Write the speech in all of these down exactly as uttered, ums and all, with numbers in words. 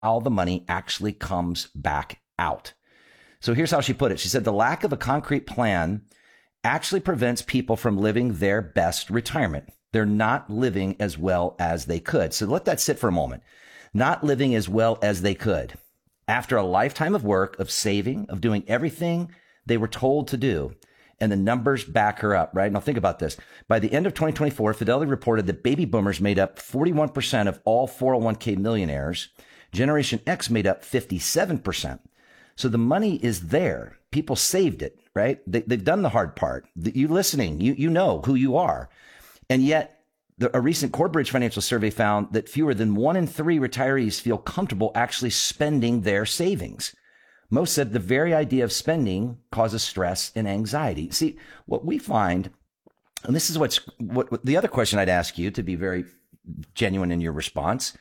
how the money actually comes back out. So here's how she put it. She said, the lack of a concrete plan actually prevents people from living their best retirement. They're not living as well as they could. So let that sit for a moment. Not living as well as they could. After a lifetime of work, of saving, of doing everything they were told to do, and the numbers back her up, right? Now think about this. By the end of twenty twenty-four, Fidelity reported that baby boomers made up forty-one percent of all four oh one k millionaires. Generation X made up fifty-seven percent. So the money is there. People saved it, right? They, they've done the hard part. You listening, you, you know who you are. And yet the, a recent Corebridge Financial Survey found that fewer than one in three retirees feel comfortable actually spending their savings. Most said the very idea of spending causes stress and anxiety. See, what we find, and this is what's what, what the other question I'd ask you to be very genuine in your response.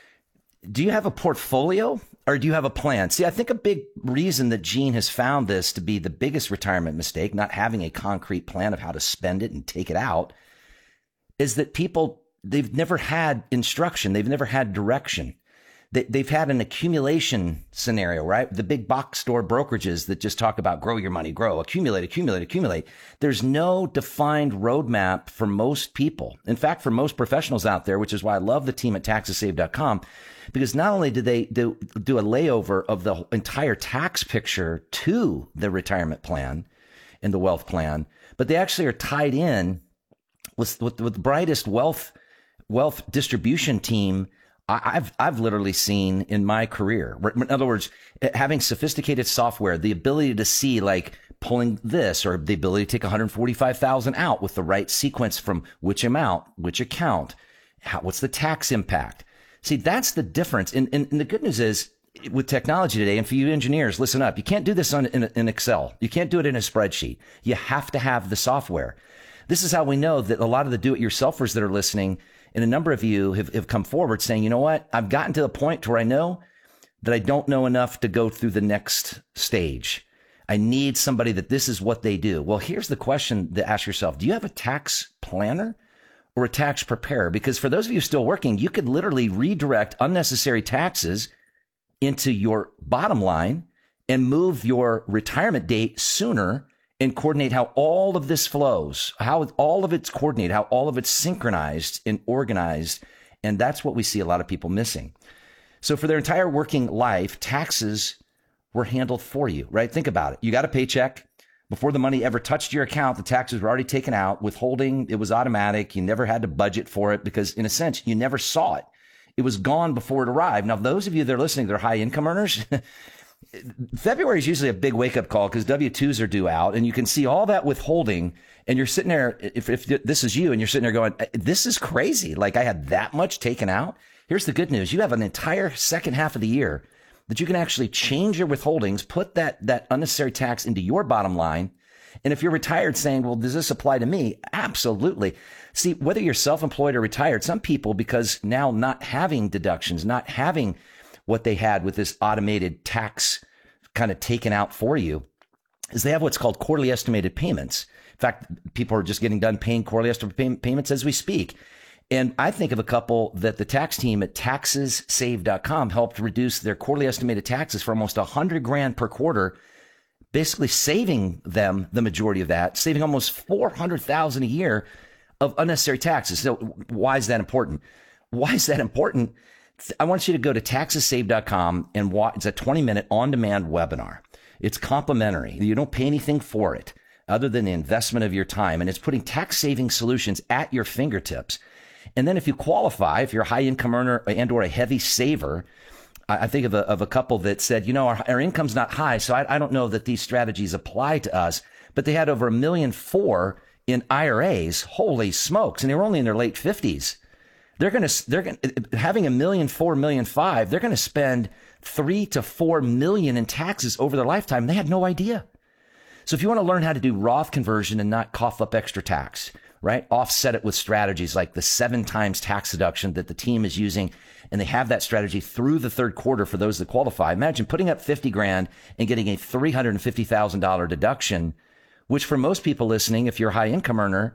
Do you have a portfolio or do you have a plan? See, I think a big reason that Gene has found this to be the biggest retirement mistake, not having a concrete plan of how to spend it and take it out, is that people, they've never had instruction. They've never had direction. They, they've had an accumulation scenario, right? The big box store brokerages that just talk about grow your money, grow, accumulate, accumulate, accumulate. There's no defined roadmap for most people. In fact, for most professionals out there, which is why I love the team at taxes save dot com, because not only do they do, do a layover of the entire tax picture to the retirement plan and the wealth plan, but they actually are tied in with, with, with the brightest wealth, wealth distribution team I've I've literally seen in my career. In other words, having sophisticated software, the ability to see like pulling this or the ability to take one hundred forty-five thousand out with the right sequence from which amount, which account, how, what's the tax impact? See, that's the difference. And, and, and the good news is with technology today, and for you engineers, listen up. You can't do this on in, in Excel. You can't do it in a spreadsheet. You have to have the software. This is how we know that a lot of the do-it-yourselfers that are listening, and a number of you have, have come forward saying, you know what, I've gotten to the point where I know that I don't know enough to go through the next stage. I need somebody that this is what they do. Well, here's the question to ask yourself. Do you have a tax planner or a tax preparer? Because for those of you still working, you could literally redirect unnecessary taxes into your bottom line and move your retirement date sooner and coordinate how all of this flows, how all of it's coordinated, how all of it's synchronized and organized. And that's what we see a lot of people missing. So for their entire working life, taxes were handled for you, right? Think about it. You got a paycheck. Before the money ever touched your account, the taxes were already taken out. Withholding, it was automatic. You never had to budget for it because in a sense, you never saw it. It was gone before it arrived. Now, those of you that are listening, they're high income earners. February is usually a big wake up call because W two's are due out and you can see all that withholding and you're sitting there. If, if this is you and you're sitting there going, this is crazy. Like I had that much taken out. Here's the good news. You have an entire second half of the year that you can actually change your withholdings, put that, that unnecessary tax into your bottom line. And if you're retired saying, well, does this apply to me? Absolutely. See, whether you're self-employed or retired, some people, because now not having deductions, not having what they had with this automated tax kind of taken out for you, is they have what's called quarterly estimated payments. In fact, people are just getting done paying quarterly estimated pay- payments as we speak. And I think of a couple that the tax team at taxes save dot com helped reduce their quarterly estimated taxes for almost a hundred grand per quarter, basically saving them the majority of that, saving almost four hundred thousand a year of unnecessary taxes. So why is that important? Why is that important? I want you to go to taxes save dot com and watch. It's a twenty minute on demand webinar. It's complimentary. You don't pay anything for it other than the investment of your time. And it's putting tax saving solutions at your fingertips. And then if you qualify, if you're a high income earner and or a heavy saver, I think of a, of a couple that said, you know, our, our income's not high, so I, I don't know that these strategies apply to us. But they had over a million four in I R As. Holy smokes. And they were only in their late fifties. They're going to, they're going to, having a million four, million five, they're going to spend three to four million in taxes over their lifetime. They had no idea. So if you want to learn how to do Roth conversion and not cough up extra tax, right? Offset it with strategies like the seven times tax deduction that the team is using. And they have that strategy through the third quarter for those that qualify. Imagine putting up fifty grand and getting a three hundred fifty thousand dollars deduction, which for most people listening, if you're a high income earner,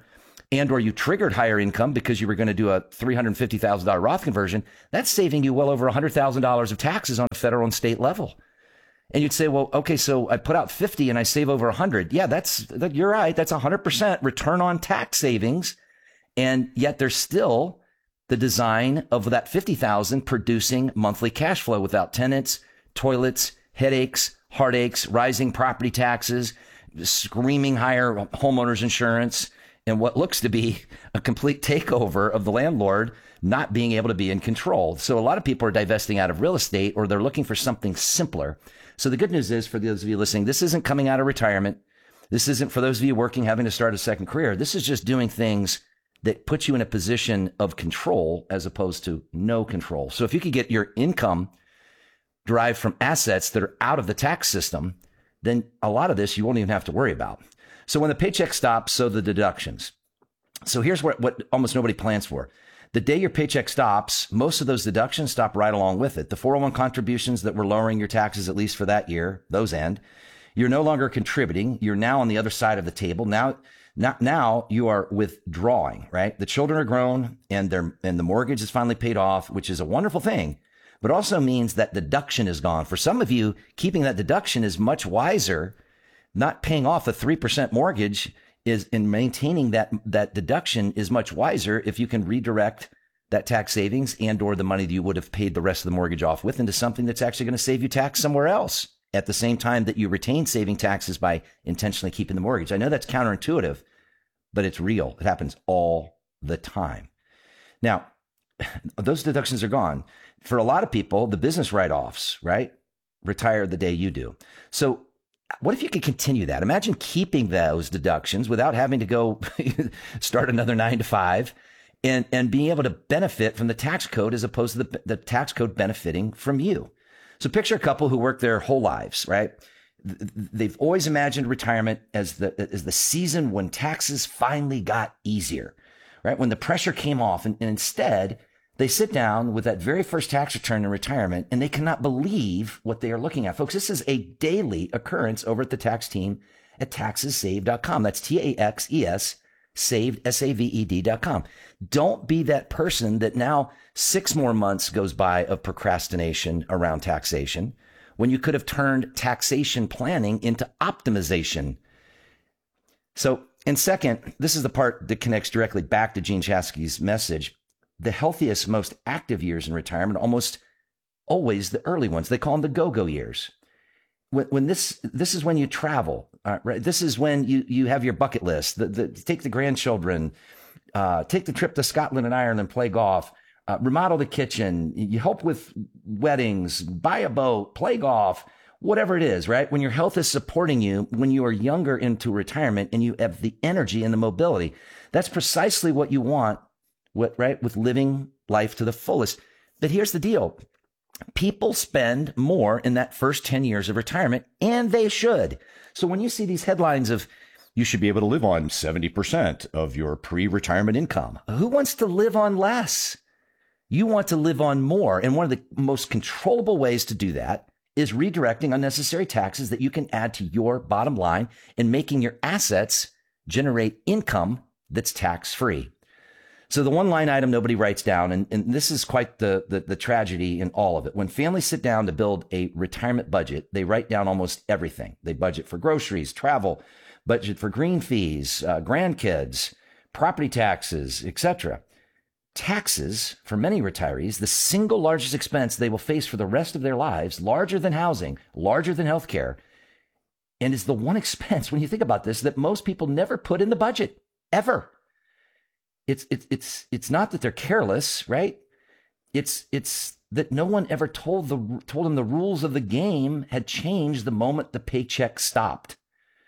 and or you triggered higher income because you were going to do a three hundred fifty thousand dollars Roth conversion, that's saving you well over one hundred thousand dollars of taxes on a federal and state level. And you'd say, well, okay, so I put out fifty and I save over one hundred. Yeah, that's that, you're right. That's one hundred percent return on tax savings. And yet there's still the design of that fifty thousand producing monthly cash flow without tenants, toilets, headaches, heartaches, rising property taxes, screaming higher homeowners insurance, and what looks to be a complete takeover of the landlord not being able to be in control. So a lot of people are divesting out of real estate, or they're looking for something simpler. So the good news is, for those of you listening, this isn't coming out of retirement. This isn't for those of you working, having to start a second career. This is just doing things that put you in a position of control as opposed to no control. So if you could get your income derived from assets that are out of the tax system, then a lot of this you won't even have to worry about. So when the paycheck stops, so the deductions. So here's what, what almost nobody plans for. The day your paycheck stops, most of those deductions stop right along with it. The four oh one contributions that were lowering your taxes, at least for that year, those end. You're no longer contributing. You're now on the other side of the table. Now, now, now you are withdrawing, right? The children are grown and they're, and the mortgage is finally paid off, which is a wonderful thing, but also means that deduction is gone. For some of you, keeping that deduction is much wiser. Not paying off a three percent mortgage is in maintaining that, that deduction is much wiser if you can redirect that tax savings and or the money that you would have paid the rest of the mortgage off with into something that's actually going to save you tax somewhere else at the same time that you retain saving taxes by intentionally keeping the mortgage. I know that's counterintuitive, but it's real. It happens all the time. Now, those deductions are gone. For a lot of people, the business write-offs, right, retire the day you do. So what if you could continue that? Imagine keeping those deductions without having to go start another nine to five and, and being able to benefit from the tax code as opposed to the, the tax code benefiting from you. So picture a couple who work their whole lives, right? They've always imagined retirement as the, as the season when taxes finally got easier, right? When the pressure came off, and, and instead they sit down with that very first tax return in retirement and they cannot believe what they are looking at. Folks, this is a daily occurrence over at the tax team at taxes saved dot com. That's T A X E S, saved, S A V E D dot com. Don't be that person that now six more months goes by of procrastination around taxation when you could have turned taxation planning into optimization. So, and second, this is the part that connects directly back to Gene Chasky's message. The healthiest, most active years in retirement, almost always the early ones. They call them the go-go years. When, when this, this is when you travel, uh, right? This is when you, you have your bucket list. The, the, take the grandchildren, uh, take the trip to Scotland and Ireland, play golf, uh, remodel the kitchen, you help with weddings, buy a boat, play golf, whatever it is, right? When your health is supporting you, when you are younger into retirement and you have the energy and the mobility, that's precisely what you want. What, right? With living life to the fullest. But here's the deal. People spend more in that first ten years of retirement, and they should. So when you see these headlines of, you should be able to live on seventy percent of your pre-retirement income, who wants to live on less? You want to live on more. And one of the most controllable ways to do that is redirecting unnecessary taxes that you can add to your bottom line and making your assets generate income that's tax-free. So the one line item nobody writes down, and, and this is quite the, the, the tragedy in all of it. When families sit down to build a retirement budget, they write down almost everything. They budget for groceries, travel, budget for green fees, uh, grandkids, property taxes, et cetera. Taxes, for many retirees, the single largest expense they will face for the rest of their lives, larger than housing, larger than healthcare, and is the one expense, when you think about this, that most people never put in the budget, ever. It's it's it's it's not that they're careless, right? It's it's that no one ever told the told them the rules of the game had changed the moment the paycheck stopped.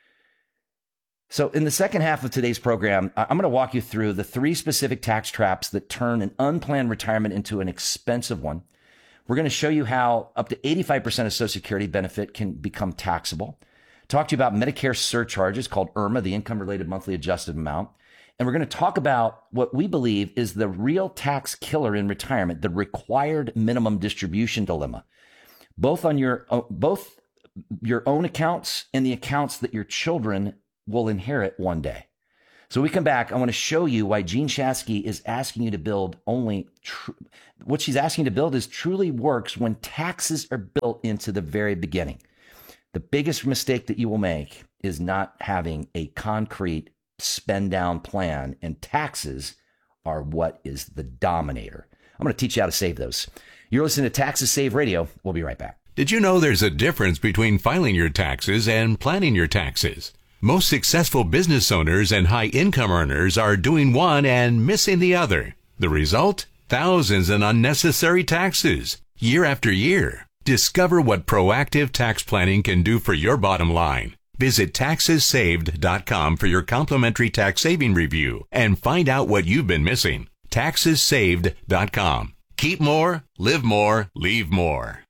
So in the second half of today's program, I'm going to walk you through the three specific tax traps that turn an unplanned retirement into an expensive one. We're going to show you how up to eighty-five percent of Social Security benefit can become taxable. Talk to you about Medicare surcharges called I R M A, the income-related monthly adjusted amount. And we're going to talk about what we believe is the real tax killer in retirement, the required minimum distribution dilemma, both on your both your own accounts and the accounts that your children will inherit one day. So we come back. I want to show you why Jean Chatzky is asking you to build only tr- what she's asking you to build is truly works when taxes are built into the very beginning. The biggest mistake that you will make is not having a concrete spend down plan, and taxes are what is the dominator. I'm going to teach you how to save those. You're listening to Taxes Save Radio. We'll be right back. Did you know there's a difference between filing your taxes and planning your taxes? Most successful business owners and high-income earners are doing one and missing the other. The result? Thousands in unnecessary taxes, year after year. Discover what proactive tax planning can do for your bottom line. Visit taxes saved dot com for your complimentary tax saving review and find out what you've been missing. taxes saved dot com. Keep more, live more, leave more.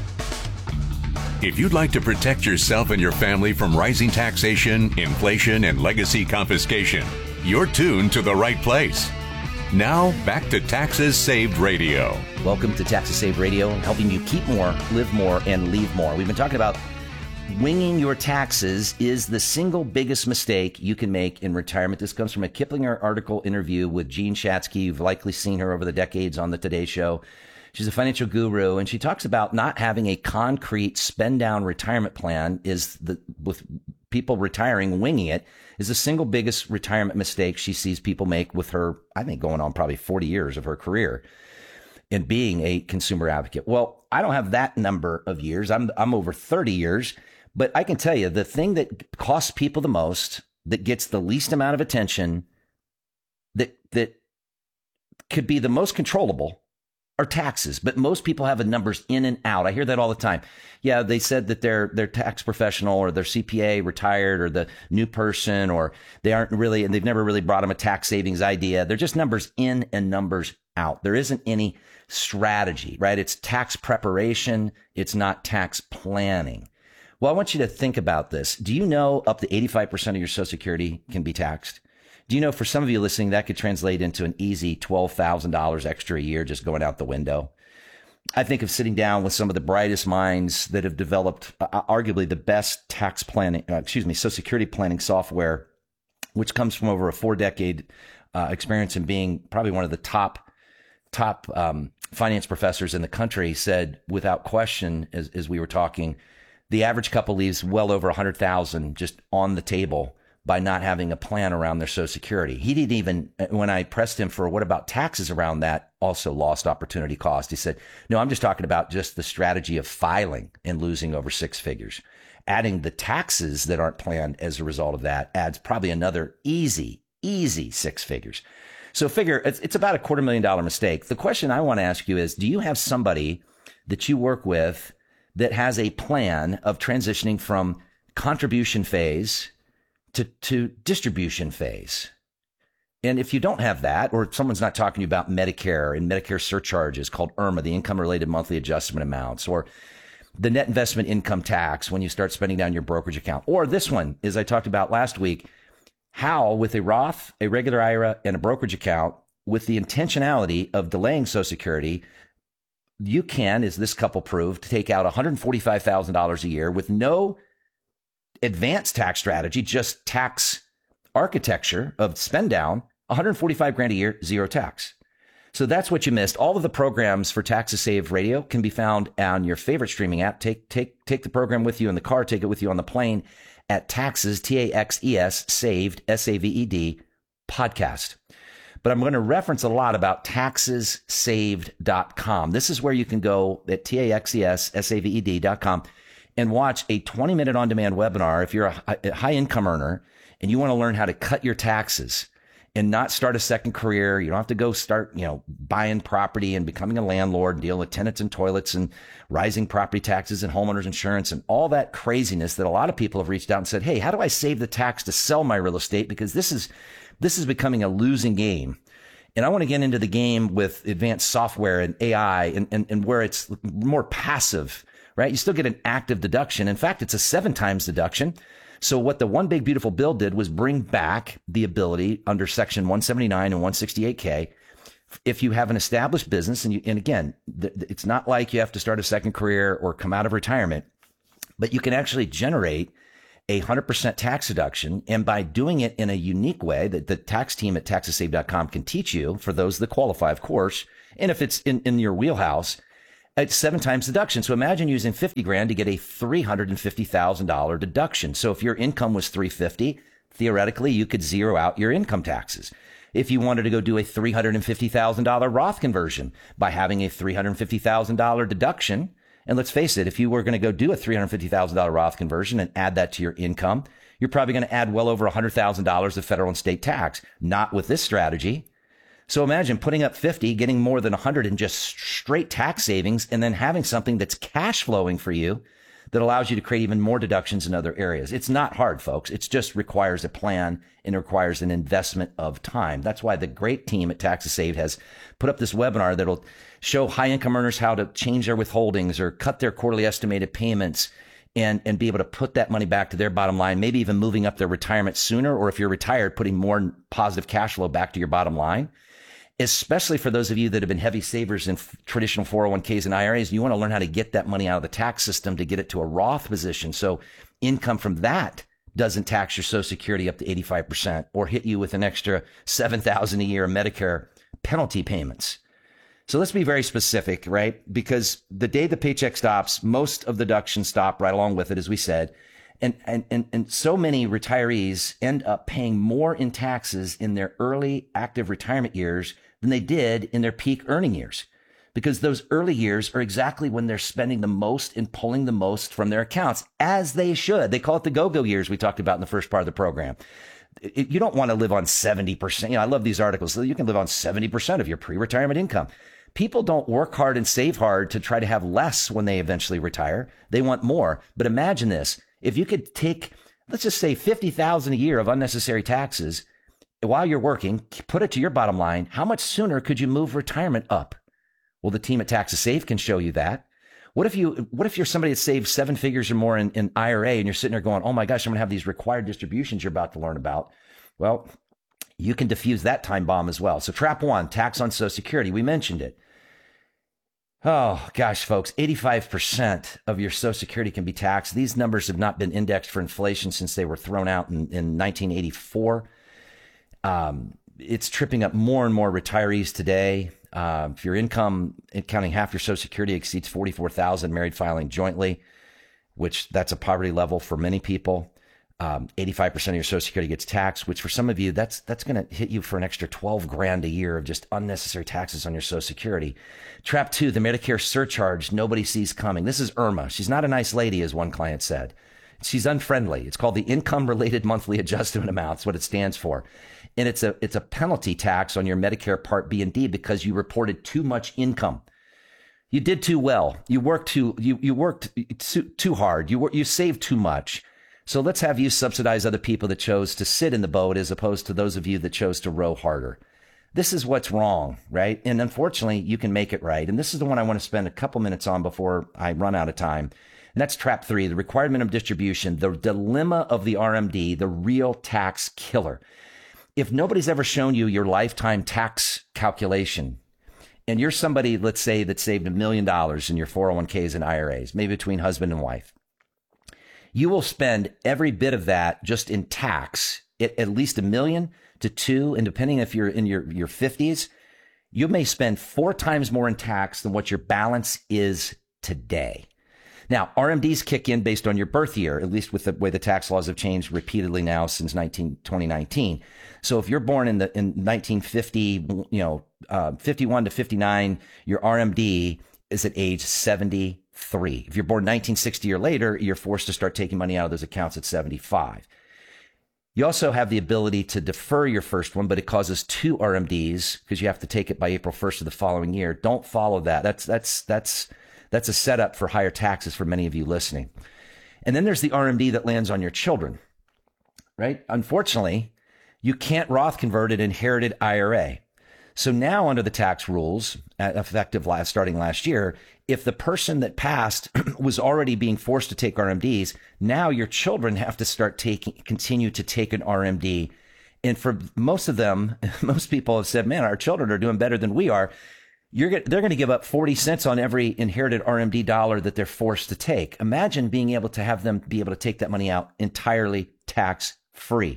If you'd like to protect yourself and your family from rising taxation, inflation, and legacy confiscation, you're tuned to the right place. Now, back to Taxes Saved Radio. Welcome to Taxes Saved Radio, helping you keep more, live more, and leave more. We've been talking about winging your taxes is the single biggest mistake you can make in retirement. This comes from a Kiplinger article interview with Jean Chatzky. You've likely seen her over the decades on the Today Show. She's a financial guru, and she talks about not having a concrete spend down retirement plan is the, with people retiring, winging it is the single biggest retirement mistake she sees people make with her, I think, going on probably forty years of her career and being a consumer advocate. Well, I don't have that number of years. I'm, I'm over thirty years, but I can tell you the thing that costs people the most, that gets the least amount of attention, that, that could be the most controllable, are taxes. But most people have the numbers in and out. I hear that all the time. Yeah, they said that they're they're tax professional or their C P A retired or the new person, or they aren't really, and they've never really brought them a tax savings idea. They're just numbers in and numbers out. There isn't any strategy, right? It's tax preparation. It's not tax planning. Well, I want you to think about this. Do you know up to eighty-five percent of your Social Security can be taxed? Do you know, for some of you listening, that could translate into an easy twelve thousand dollars extra a year just going out the window? I think of sitting down with some of the brightest minds that have developed uh, arguably the best tax planning, uh, excuse me, Social Security planning software, which comes from over a four decade uh, experience in being probably one of the top, top um, finance professors in the country, said without question, as, as we were talking, the average couple leaves well over one hundred thousand dollars just on the table by not having a plan around their Social Security. He didn't even, when I pressed him for what about taxes around that, also lost opportunity cost. He said, no, I'm just talking about just the strategy of filing and losing over six figures. Adding the taxes that aren't planned as a result of that adds probably another easy, easy six figures. So figure it's, it's about a quarter million dollar mistake. The question I want to ask you is, do you have somebody that you work with that has a plan of transitioning from contribution phase to, to distribution phase? And if you don't have that, or someone's not talking to you about Medicare and Medicare surcharges called I R M A, the income related monthly adjustment amounts, or the net investment income tax when you start spending down your brokerage account, or this one, as I talked about last week, how with a Roth, a regular I R A, and a brokerage account, with the intentionality of delaying Social Security, you can, as this couple proved, take out one hundred forty-five thousand dollars a year with no advanced tax strategy, just tax architecture of spend down, one hundred forty-five grand a year, zero tax. So that's what you missed. All of the programs for Taxes Saved Radio can be found on your favorite streaming app. Take take take the program with you in the car, take it with you on the plane at Taxes, T A X E S, Saved, S A V E D, podcast. But I'm going to reference a lot about taxes saved dot com. This is where you can go at T A X E S, S A V E D dot com and watch a twenty minute on-demand webinar if you're a high-income earner and you want to learn how to cut your taxes and not start a second career. You don't have to go start, you know, buying property and becoming a landlord and dealing with tenants and toilets and rising property taxes and homeowners insurance and all that craziness that a lot of people have reached out and said, hey, how do I save the tax to sell my real estate? Because this is, this is becoming a losing game. And I want to get into the game with advanced software and A I and, and, and where it's more passive, right? You still get an active deduction. In fact, it's a seven times deduction. So what the One Big Beautiful Bill did was bring back the ability under Section one seventy-nine and one sixty-eight K, if you have an established business, and you, and again, th- it's not like you have to start a second career or come out of retirement, but you can actually generate a one hundred percent tax deduction. And by doing it in a unique way that the tax team at taxes saved dot com can teach you, for those that qualify, of course, and if it's in, in your wheelhouse, it's seven times deduction. So imagine using fifty grand to get a three hundred fifty thousand dollars deduction. So if your income was three hundred fifty thousand dollars, theoretically, you could zero out your income taxes. If you wanted to go do a three hundred fifty thousand dollars Roth conversion by having a three hundred fifty thousand dollars deduction, and let's face it, if you were going to go do a three hundred fifty thousand dollars Roth conversion and add that to your income, you're probably going to add well over one hundred thousand dollars of federal and state tax. Not with this strategy. So imagine putting up fifty, getting more than one hundred in just straight tax savings, and then having something that's cash flowing for you that allows you to create even more deductions in other areas. It's not hard, folks. It just requires a plan and it requires an investment of time. That's why the great team at Taxes Saved has put up this webinar that'll show high income earners how to change their withholdings or cut their quarterly estimated payments and, and be able to put that money back to their bottom line, maybe even moving up their retirement sooner, or if you're retired, putting more positive cash flow back to your bottom line. Especially for those of you that have been heavy savers in f- traditional four oh one k's and I R As, you want to learn how to get that money out of the tax system to get it to a Roth position. So income from that doesn't tax your Social Security up to eighty-five percent or hit you with an extra seven thousand dollars a year Medicare penalty payments. So let's be very specific, right? Because the day the paycheck stops, most of the deductions stop right along with it, as we said. And, and, and, and so many retirees end up paying more in taxes in their early active retirement years than they did in their peak earning years, because those early years are exactly when they're spending the most and pulling the most from their accounts, as they should. They call it the go-go years we talked about in the first part of the program. It, you don't want to live on seventy percent. You know, I love these articles. You can live on seventy percent of your pre-retirement income. People don't work hard and save hard to try to have less when they eventually retire. They want more. But imagine this. If you could take, let's just say fifty thousand dollars a year of unnecessary taxes while you're working, put it to your bottom line, how much sooner could you move retirement up? Well, the team at Taxes Saved can show you that. What if you, what if you're somebody that saved seven figures or more in, in I R A and you're sitting there going, oh my gosh, I'm going to have these required distributions you're about to learn about? Well, you can diffuse that time bomb as well. So trap one, tax on Social Security. We mentioned it. Oh, gosh, folks, eighty-five percent of your Social Security can be taxed. These numbers have not been indexed for inflation since they were thrown out in, in nineteen eighty-four. Um, it's tripping up more and more retirees today. Uh, if your income, counting half your Social Security, exceeds forty-four thousand dollars married filing jointly, which that's a poverty level for many people. Um, eighty-five percent of your Social Security gets taxed, which for some of you, that's that's going to hit you for an extra twelve grand a year of just unnecessary taxes on your Social Security. Trap two, the Medicare surcharge nobody sees coming. This is Irma. She's not a nice lady, as one client said. She's unfriendly. It's called the Income-Related Monthly Adjustment Amount. That's what it stands for. And it's a it's a penalty tax on your Medicare Part B and D because you reported too much income. You did too well. You worked too you you worked too, too hard. You you saved too much. So let's have you subsidize other people that chose to sit in the boat as opposed to those of you that chose to row harder. This is what's wrong, right? And unfortunately, you can make it right. And this is the one I want to spend a couple minutes on before I run out of time. And that's trap three, the required minimum distribution, the dilemma of the R M D, the real tax killer. If nobody's ever shown you your lifetime tax calculation, and you're somebody, let's say, that saved a million dollars in your four oh one k's and I R As, maybe between husband and wife, you will spend every bit of that just in tax, at, at least a million to two. And depending if you're in your, your fifties, you may spend four times more in tax than what your balance is today. Now, R M Ds kick in based on your birth year, at least with the way the tax laws have changed repeatedly now since twenty nineteen. So if you're born in the in nineteen fifty, you know, uh, fifty-one to fifty-nine, your R M D is at age seventy-three. If you're born nineteen sixty or later, you're forced to start taking money out of those accounts at seventy-five. You also have the ability to defer your first one, but it causes two R M Ds because you have to take it by April first of the following year. Don't follow that. That's that's that's that's a setup for higher taxes for many of you listening. And then there's the R M D that lands on your children, right? Unfortunately, you can't Roth convert an inherited I R A. So now under the tax rules, effective last, starting last year, if the person that passed was already being forced to take R M Ds, now your children have to start taking, continue to take an R M D. And for most of them, most people have said, man, our children are doing better than we are. you're get, they're going to give up forty cents on every inherited R M D dollar that they're forced to take. Imagine being able to have them be able to take that money out entirely tax free.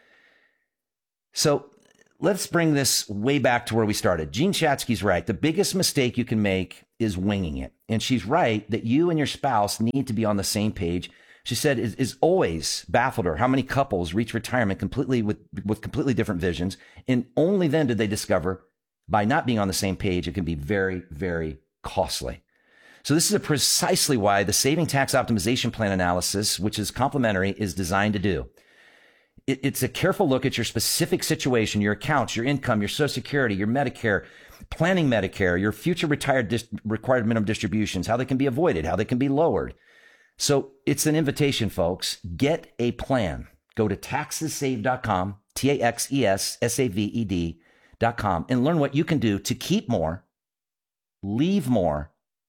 So let's bring this way back to where we started. Jean Chatzky's right. The biggest mistake you can make is winging it. And she's right that you and your spouse need to be on the same page. She said it is always baffled her how many couples reach retirement completely with, with completely different visions. And only then did they discover by not being on the same page, it can be very, very costly. So this is precisely why the Saving Tax Optimization Plan analysis, which is complimentary, is designed to do. It, it's a careful look at your specific situation, your accounts, your income, your Social Security, your Medicare, planning Medicare, your future retired dis- required minimum distributions, how they can be avoided, how they can be lowered. So it's an invitation, folks. Get a plan. Go to taxes saved dot com, T A X E S S A V E D dot com, and learn what you can do to keep more, leave more,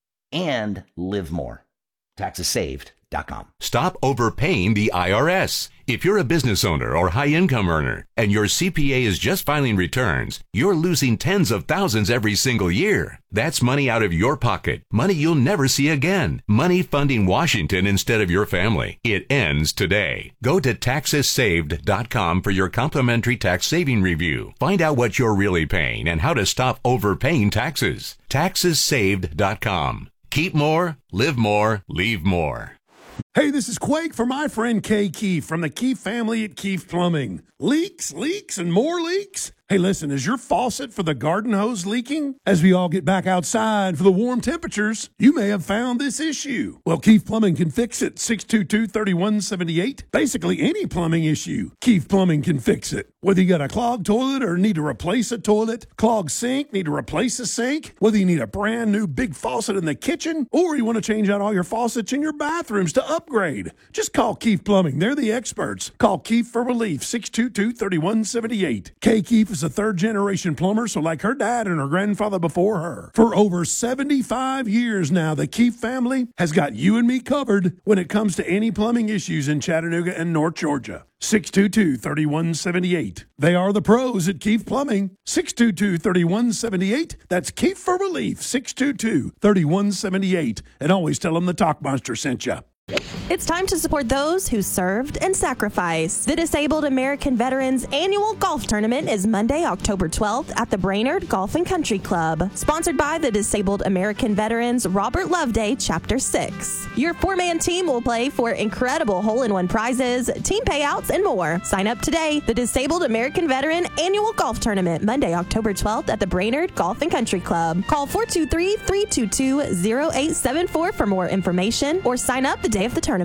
and live more. taxes saved dot com. Stop overpaying the I R S. If you're a business owner or high-income earner and your C P A is just filing returns, you're losing tens of thousands every single year. That's money out of your pocket, money you'll never see again, money funding Washington instead of your family. It ends today. Go to taxes saved dot com for your complimentary tax saving review. Find out what you're really paying and how to stop overpaying taxes. taxes saved dot com. Keep more, live more, leave more. Hey, this is Quake for my friend Kay Keefe from the Keefe family at Keefe Plumbing. Leaks, leaks, and more leaks? Hey, listen, is your faucet for the garden hose leaking? As we all get back outside for the warm temperatures, you may have found this issue. Well, Keefe Plumbing can fix it. six two two, three one seven eight. Basically, any plumbing issue, Keefe Plumbing can fix it. Whether you got a clogged toilet or need to replace a toilet, clogged sink, need to replace a sink, whether you need a brand new big faucet in the kitchen, or you want to change out all your faucets in your bathrooms to upgrade, just call Keefe Plumbing. They're the experts. Call Keefe for relief, six two two, three one seven eight. Kay Keefe is a third-generation plumber, so like her dad and her grandfather before her. For over seventy-five years now, the Keefe family has got you and me covered when it comes to any plumbing issues in Chattanooga and North Georgia. six two two, three one seven eight. They are the pros at Keefe Plumbing. six two two, three one seven eight. That's Keefe for relief, six two two, three one seven eight. And always tell them the Talkmonster sent you. It's time to support those who served and sacrificed. The Disabled American Veterans Annual Golf Tournament is Monday, October twelfth at the Brainerd Golf and Country Club. Sponsored by the Disabled American Veterans Robert Loveday Chapter six. Your four-man team will play for incredible hole-in-one prizes, team payouts, and more. Sign up today. The Disabled American Veteran Annual Golf Tournament, Monday, October twelfth at the Brainerd Golf and Country Club. Call four two three, three two two, zero eight seven four for more information or sign up the day of the tournament.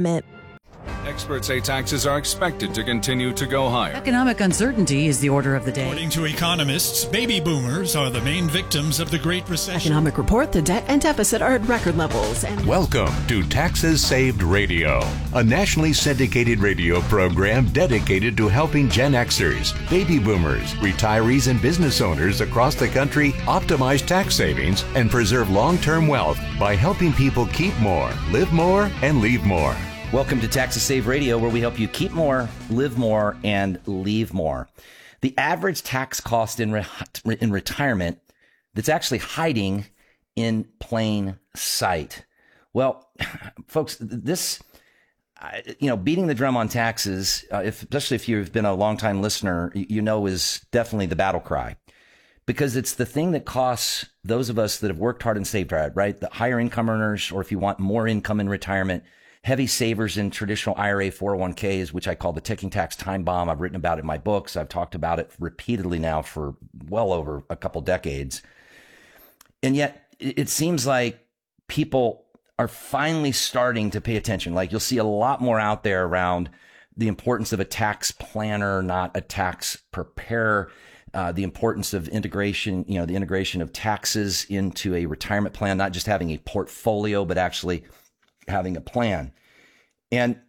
Experts say taxes are expected to continue to go higher. Economic uncertainty is the order of the day. According to economists, baby boomers are the main victims of the Great Recession. Economic report, the debt and deficit are at record levels. And Welcome to Taxes Saved Radio, a nationally syndicated radio program dedicated to helping Gen Xers, baby boomers, retirees, and business owners across the country optimize tax savings and preserve long-term wealth by helping people keep more, live more, and leave more. Welcome to Taxes Save Radio, where we help you keep more, live more, and leave more. The average tax cost in re- in retirement that's actually hiding in plain sight. Well, folks, this, you know, beating the drum on taxes, uh, if, especially if you've been a longtime listener, you know is definitely the battle cry. Because it's the thing that costs those of us that have worked hard and saved hard, right? The higher income earners, or if you want more income in retirement, heavy savers in traditional I R A four oh one k's, which I call the ticking tax time bomb. I've written about it in my books. I've talked about it repeatedly now for well over a couple decades. And yet it seems like people are finally starting to pay attention. Like you'll see a lot more out there around the importance of a tax planner, not a tax preparer, uh, the importance of integration, you know, the integration of taxes into a retirement plan, not just having a portfolio, but actually having a plan. And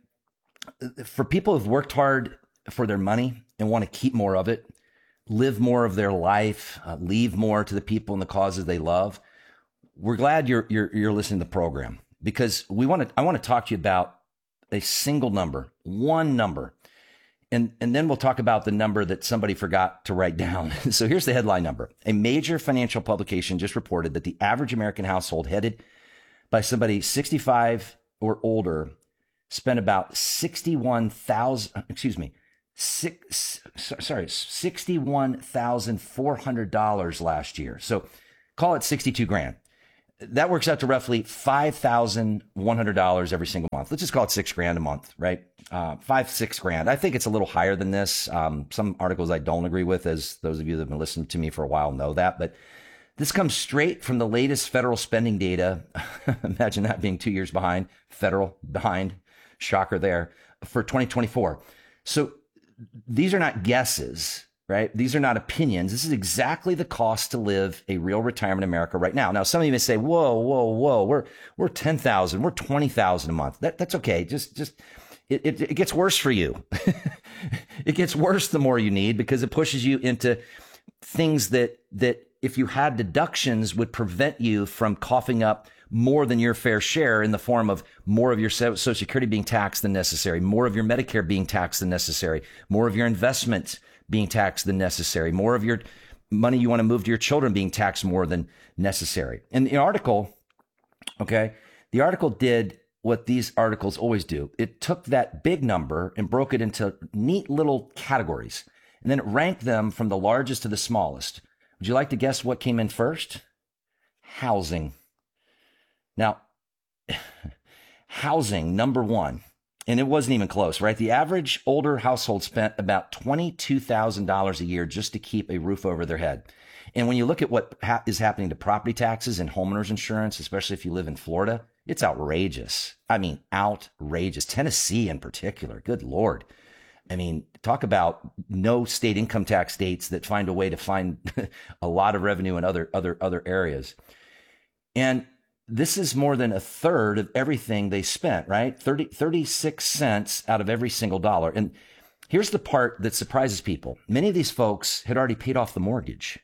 for people who've worked hard for their money and want to keep more of it, live more of their life, uh, leave more to the people and the causes they love, we're glad you're you're you're listening to the program, because we want to I want to talk to you about a single number, one number. And, and then we'll talk about the number that somebody forgot to write down. So here's the headline number. A major financial publication just reported that the average American household headed by somebody sixty-five or older spent about sixty-one thousand, excuse me, six, sorry, sixty-one thousand four hundred dollars last year. So call it sixty-two grand. That works out to roughly five thousand one hundred dollars every single month. Let's just call it six grand a month, right? Uh, five, six grand. I think it's a little higher than this. Um, some articles I don't agree with, as those of you that have been listening to me for a while know that. But this comes straight from the latest federal spending data. Imagine that being two years behind, federal behind. Shocker there for twenty twenty-four. So these are not guesses, right? These are not opinions. This is exactly the cost to live a real retirement in America right now. Now, some of you may say, whoa, whoa, whoa, we're, we're ten thousand, we're twenty thousand a month. That, that's okay. Just, just, it, it, it gets worse for you. It gets worse the more you need, because it pushes you into things that, that if you had deductions would prevent you from coughing up more than your fair share in the form of more of your Social Security being taxed than necessary, more of your Medicare being taxed than necessary, more of your investments being taxed than necessary, more of your money you want to move to your children being taxed more than necessary. And the article, okay, the article did what these articles always do. It took that big number and broke it into neat little categories, and then it ranked them from the largest to the smallest. Would you like to guess what came in first? Housing. Now, housing, number one, and it wasn't even close, right? The average older household spent about twenty-two thousand dollars a year just to keep a roof over their head. And when you look at what ha- is happening to property taxes and homeowners insurance, especially if you live in Florida, it's outrageous. I mean, outrageous. Tennessee in particular, good Lord. I mean, talk about no state income tax states that find a way to find a lot of revenue in other, other, other areas. And this is more than a third of everything they spent, right? thirty, thirty-six cents out of every single dollar. And here's the part that surprises people. Many of these folks had already paid off the mortgage.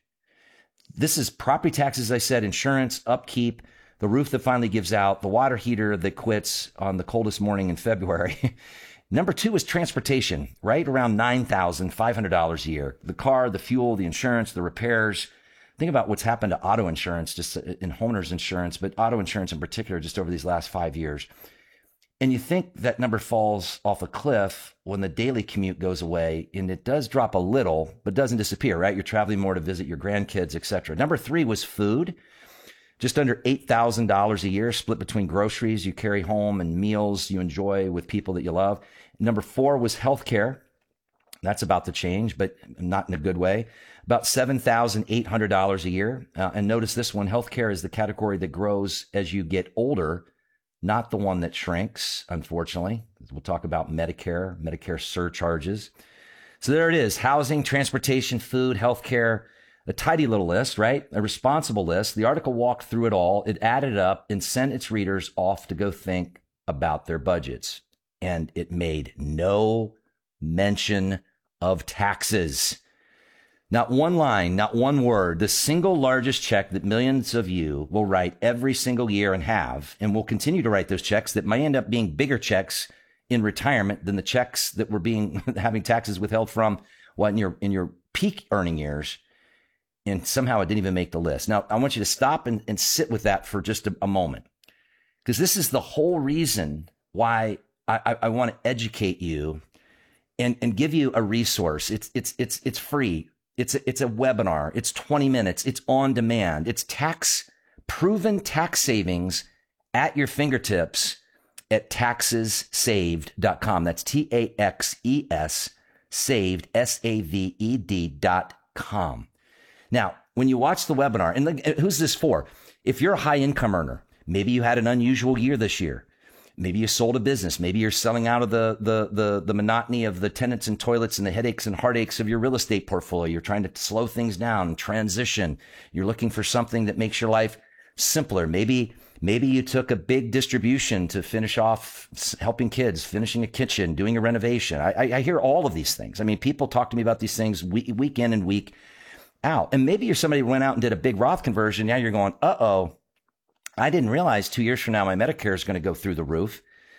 This is property taxes, I said, insurance, upkeep, the roof that finally gives out, the water heater that quits on the coldest morning in February. Number two is transportation, right? Around nine thousand five hundred dollars a year. The car, the fuel, the insurance, the repairs. Think about what's happened to auto insurance, just in homeowners insurance, but auto insurance in particular, just over these last five years. And you think that number falls off a cliff when the daily commute goes away, and it does drop a little, but doesn't disappear, right? You're traveling more to visit your grandkids, et cetera. Number three was food, just under eight thousand dollars a year, split between groceries you carry home and meals you enjoy with people that you love. Number four was healthcare. That's about to change, but not in a good way. About seven thousand eight hundred dollars a year. Uh, and notice this one, healthcare is the category that grows as you get older, not the one that shrinks, unfortunately. We'll talk about Medicare, Medicare surcharges. So there it is, housing, transportation, food, healthcare, a tidy little list, right? A responsible list. The article walked through it all. It added up and sent its readers off to go think about their budgets. And it made no mention of taxes. Not one line, not one word. The single largest check that millions of you will write every single year and have, and will continue to write those checks that might end up being bigger checks in retirement than the checks that were being having taxes withheld from what in your in your peak earning years. And somehow it didn't even make the list. Now, I want you to stop and, and sit with that for just a, a moment, because this is the whole reason why I, I, I want to educate you and, and give you a resource. It's it's it's it's free. It's a, it's a webinar. It's twenty minutes. It's on demand. It's tax proven tax savings at your fingertips at taxes saved dot com. That's T A X E S saved, S A V E D dot com. Now, when you watch the webinar, and who's this for? If you're a high income earner, maybe you had an unusual year this year. Maybe you sold a business. Maybe you're selling out of the, the, the, the monotony of the tenants and toilets and the headaches and heartaches of your real estate portfolio. You're trying to slow things down and transition. You're looking for something that makes your life simpler. Maybe, maybe you took a big distribution to finish off helping kids, finishing a kitchen, doing a renovation. I, I, I hear all of these things. I mean, people talk to me about these things week, week in and week out. And maybe you're somebody who went out and did a big Roth conversion. Now you're going, uh-oh. I didn't realize two years from now, my Medicare is going to go through the roof.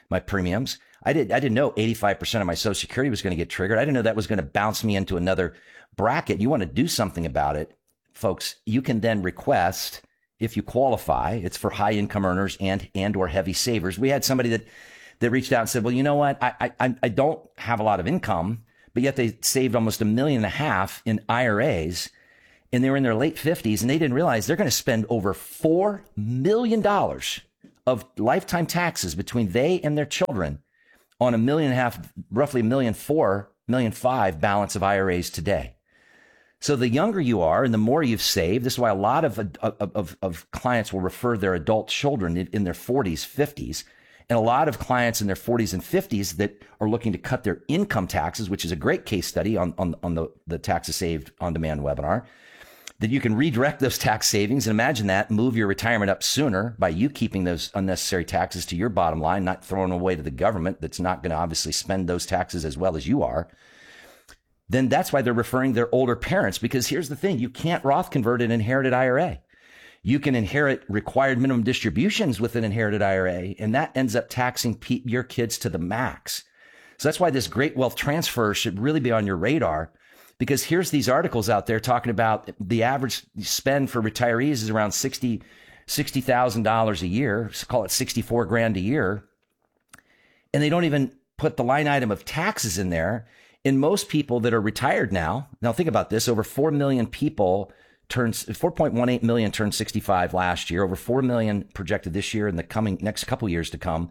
my premiums. I did. I didn't know eighty-five percent of my Social Security was going to get triggered. I didn't know that was going to bounce me into another bracket. You want to do something about it, folks. You can then request, if you qualify, it's for high income earners and and or heavy savers. We had somebody that that reached out and said, well, you know what? I I I don't have a lot of income, but yet they saved almost a million and a half in I R As, and they were in their late fifties, and they didn't realize they're going to spend over four million dollars of lifetime taxes between they and their children on a million and a half, roughly a million four, million five balance of I R As today. So the younger you are and the more you've saved, this is why a lot of, of, of, of clients will refer their adult children in, in their forties, fifties, and a lot of clients in their forties and fifties that are looking to cut their income taxes, which is a great case study on, on, on the, the Taxes Saved On Demand webinar, that you can redirect those tax savings and imagine that, move your retirement up sooner by you keeping those unnecessary taxes to your bottom line, not throwing away to the government that's not going to obviously spend those taxes as well as you are. Then that's why they're referring their older parents, because here's the thing, you can't Roth convert an inherited I R A. You can inherit required minimum distributions with an inherited I R A, and that ends up taxing pe- your kids to the max. So that's why this great wealth transfer should really be on your radar. Because here's these articles out there talking about the average spend for retirees is around sixty thousand dollars a year. So call it sixty-four grand a year. And they don't even put the line item of taxes in there. And most people that are retired now, now think about this, over four million people turns, four point one eight million turned sixty-five last year, over four million projected this year and the coming next couple years to come.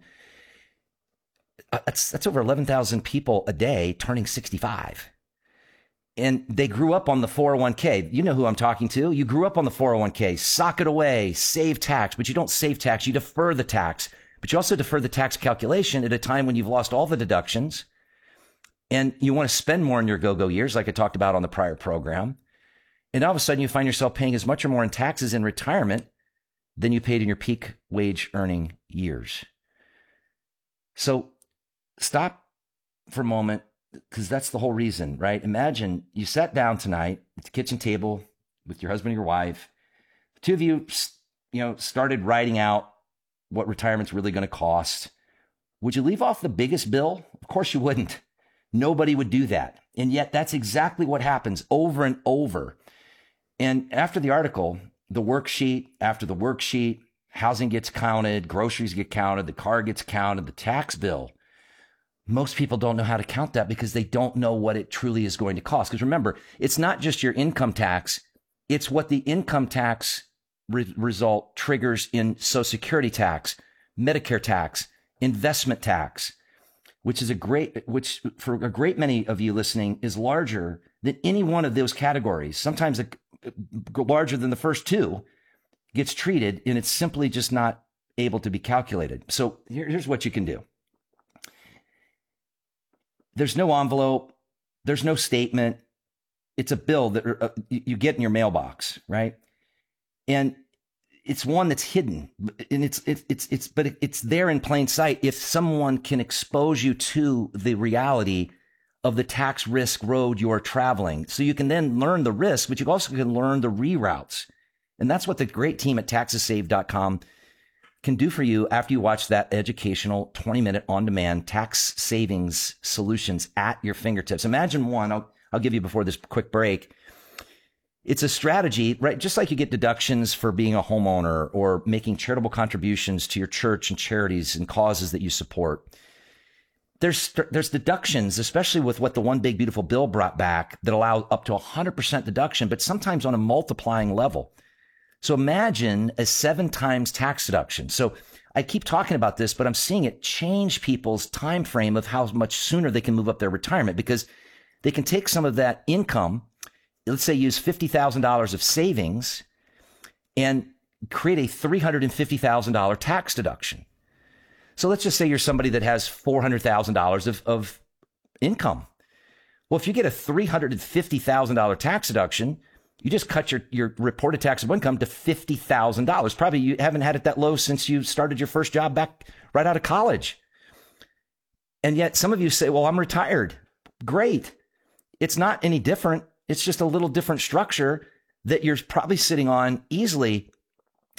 That's, that's over eleven thousand people a day turning sixty-five. And they grew up on the four oh one k. You know who I'm talking to. You grew up on the four oh one k. Sock it away, save tax, but you don't save tax. You defer the tax, but you also defer the tax calculation at a time when you've lost all the deductions and you want to spend more in your go-go years, like I talked about on the prior program. And all of a sudden you find yourself paying as much or more in taxes in retirement than you paid in your peak wage earning years. So stop for a moment. Because that's the whole reason, right? Imagine you sat down tonight at the kitchen table with your husband and your wife. The two of you, you know, started writing out what retirement's really going to cost. Would you leave off the biggest bill? Of course you wouldn't. Nobody would do that. And yet that's exactly what happens over and over. And after the article, the worksheet, after the worksheet, housing gets counted, groceries get counted, the car gets counted, the tax bill. Most people don't know how to count that because they don't know what it truly is going to cost. Because remember, it's not just your income tax. It's what the income tax re- result triggers in Social Security tax, Medicare tax, investment tax, which is a great, which for a great many of you listening is larger than any one of those categories. Sometimes a, larger than the first two gets treated, and it's simply just not able to be calculated. So here, here's what you can do. There's no envelope. There's no statement. It's a bill that uh, you get in your mailbox, right? And it's one that's hidden, and it's it's it's it's but it's there in plain sight if someone can expose you to the reality of the tax risk road you're traveling. So you can then learn the risk, but you also can learn the reroutes. And that's what the great team at taxes saved dot com can do for you after you watch that educational twenty minute on-demand tax savings solutions at your fingertips. Imagine one, I'll, I'll give you before this quick break. It's a strategy, right? Just like you get deductions for being a homeowner or making charitable contributions to your church and charities and causes that you support. There's, there's deductions, especially with what the One Big Beautiful Bill brought back, that allow up to one hundred percent deduction, but sometimes on a multiplying level. So imagine a seven times tax deduction. So I keep talking about this, but I'm seeing it change people's time frame of how much sooner they can move up their retirement, because they can take some of that income, let's say use fifty thousand dollars of savings, and create a three hundred fifty thousand dollars tax deduction. So let's just say you're somebody that has four hundred thousand dollars of, of income. Well, if you get a three hundred fifty thousand dollars tax deduction, you just cut your, your reported taxable income to fifty thousand dollars. Probably you haven't had it that low since you started your first job back right out of college. And yet some of you say, well, I'm retired. Great. It's not any different. It's just a little different structure that you're probably sitting on easily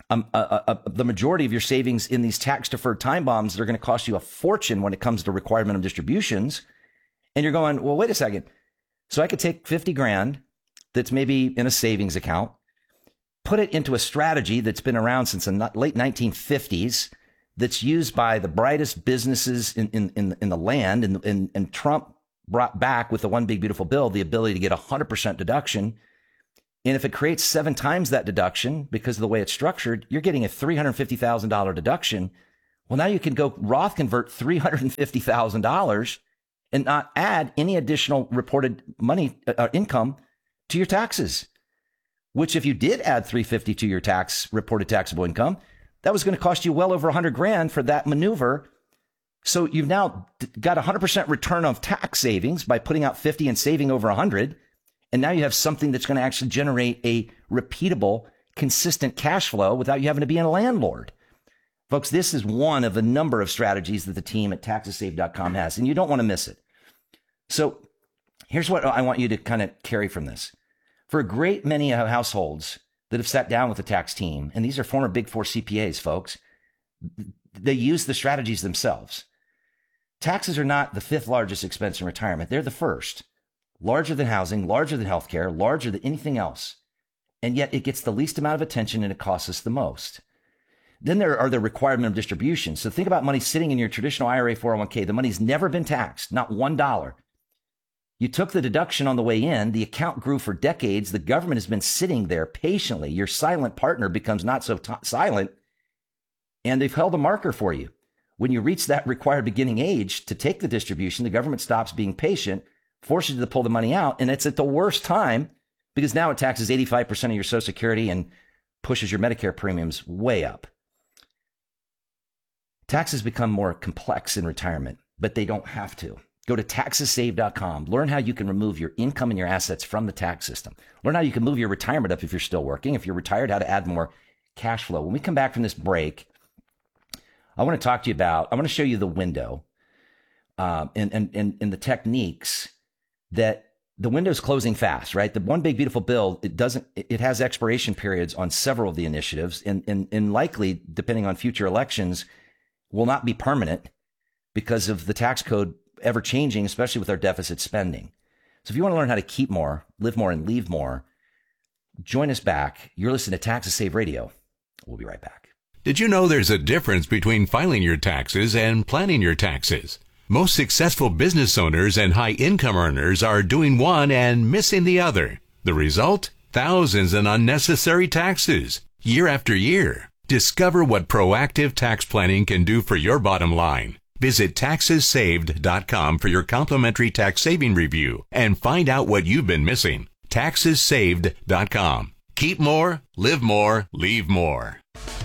um, uh, uh, the majority of your savings in these tax-deferred time bombs that are going to cost you a fortune when it comes to required minimum distributions. And you're going, well, wait a second. So I could take fifty grand that's maybe in a savings account, put it into a strategy that's been around since the late nineteen fifties, that's used by the brightest businesses in, in, in, in the land. And, and, and Trump brought back with the One Big Beautiful Bill the ability to get one hundred percent deduction. And if it creates seven times that deduction because of the way it's structured, you're getting a three hundred fifty thousand dollars deduction. Well, now you can go Roth convert three hundred fifty thousand dollars and not add any additional reported money uh, income to your taxes, which if you did add three hundred fifty to your tax reported taxable income, that was going to cost you well over one hundred grand for that maneuver. So you've now got one hundred percent return of tax savings by putting out fifty and saving over one hundred. And now you have something that's going to actually generate a repeatable, consistent cash flow without you having to be a landlord. Folks, this is one of a number of strategies that the team at taxes saved dot com has, and you don't want to miss it. So here's what I want you to kind of carry from this. For a great many households that have sat down with the tax team, and these are former Big Four C P As, folks, they use the strategies themselves. Taxes are not the fifth largest expense in retirement. They're the first. Larger than housing, larger than healthcare, larger than anything else. And yet it gets the least amount of attention and it costs us the most. Then there are the required minimum distributions. So think about money sitting in your traditional I R A four oh one k. The money's never been taxed, not one dollar. You took the deduction on the way in. The account grew for decades. The government has been sitting there patiently. Your silent partner becomes not so t- silent, and they've held a marker for you. When you reach that required beginning age to take the distribution, the government stops being patient, forces you to pull the money out, and it's at the worst time because now it taxes eighty-five percent of your Social Security and pushes your Medicare premiums way up. Taxes become more complex in retirement, but they don't have to. Go to taxes saved dot com. Learn how you can remove your income and your assets from the tax system. Learn how you can move your retirement up if you're still working. If you're retired, how to add more cash flow. When we come back from this break, I want to talk to you about, I want to show you the window um, and, and, and, and the techniques that the window's closing fast, right? The One Big Beautiful Bill, it doesn't, it has expiration periods on several of the initiatives and, and, and likely, depending on future elections, will not be permanent because of the tax code ever changing, especially with our deficit spending. So if you want to learn how to keep more, live more, and leave more, join us back. You're listening to Taxes Save Radio. We'll be right back. Did you know there's a difference between filing your taxes and planning your taxes? Most successful business owners and high-income earners are doing one and missing the other. The result? Thousands in unnecessary taxes, year after year. Discover what proactive tax planning can do for your bottom line. Visit taxes saved dot com for your complimentary tax saving review and find out what you've been missing. taxes saved dot com. Keep more, live more, leave more.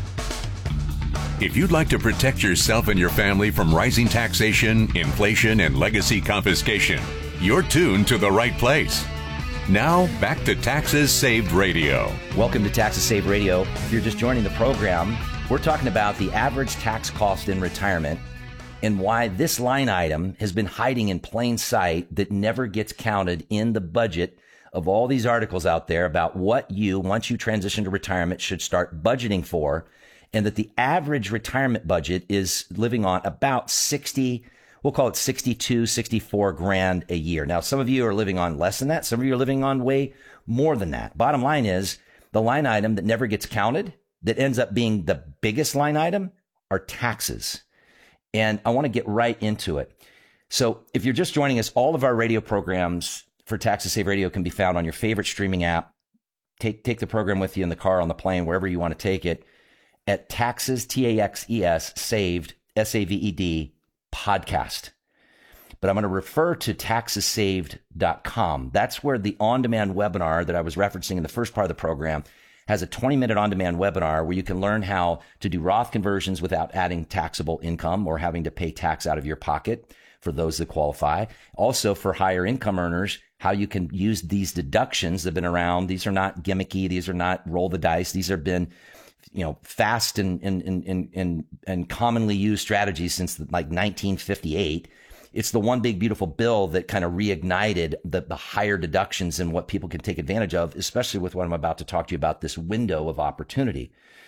If you'd like to protect yourself and your family from rising taxation, inflation, and legacy confiscation, you're tuned to the right place. Now, back to Taxes Saved Radio. Welcome to Taxes Saved Radio. If you're just joining the program, we're talking about the average tax cost in retirement and why this line item has been hiding in plain sight that never gets counted in the budget of all these articles out there about what you, once you transition to retirement, should start budgeting for. And that the average retirement budget is living on about sixty, we'll call it sixty-two, sixty-four grand a year. Now, some of you are living on less than that. Some of you are living on way more than that. Bottom line is the line item that never gets counted, that ends up being the biggest line item, are taxes. And I want to get right into it. So if you're just joining us, all of our radio programs for Taxes Save Radio can be found on your favorite streaming app. Take, take the program with you in the car, on the plane, wherever you want to take it. At Taxes, T A X E S, Saved, S A V E D, podcast. But I'm going to refer to taxes saved dot com. That's where the on-demand webinar that I was referencing in the first part of the program has a twenty-minute on-demand webinar where you can learn how to do Roth conversions without adding taxable income or having to pay tax out of your pocket for those that qualify. Also, for higher income earners, how you can use these deductions that have been around. These are not gimmicky. These are not roll the dice. These have been, you know, fast and, and, and, and, and commonly used strategies since like nineteen fifty-eight. It's the One Big Beautiful Bill that kind of reignited the, the higher deductions and what people can take advantage of, especially with what I'm about to talk to you about, this window of opportunity.